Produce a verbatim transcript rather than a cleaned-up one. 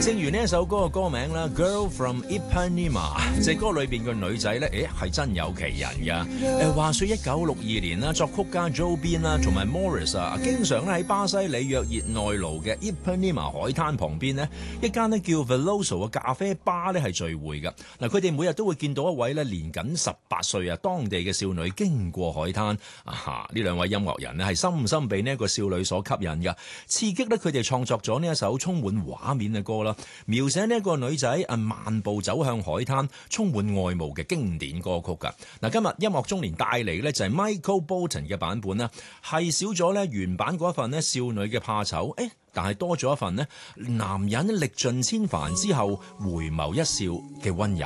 正如呢一首歌嘅歌名啦，《Girl from Ipanema》，隻歌裏邊個女仔咧，誒係真有其人㗎。誒話說一九六二年啦，作曲家 Joe Bin 啦同埋 Morris 啊，經常咧喺巴西里約熱內盧嘅 Ipanema 海灘旁邊呢，一間咧叫 Veloso 嘅咖啡吧咧係聚會㗎。嗱，佢哋每日都會見到一位咧年僅十八歲啊當地嘅少女經過海灘啊，呢兩位音樂人咧係深深被呢一個少女所吸引㗎，刺激咧佢哋創作咗呢一首充滿畫面嘅歌啦。描寫呢一個女仔啊漫步走向海灘，充滿愛慕嘅經典歌曲㗎。嗱，今日音樂中年帶嚟咧就係 Michael Bolton 嘅版本啦，係少咗咧原版嗰一份咧少女嘅怕醜，誒，但係多咗一份咧男人歷盡千帆之後回眸一笑嘅溫柔。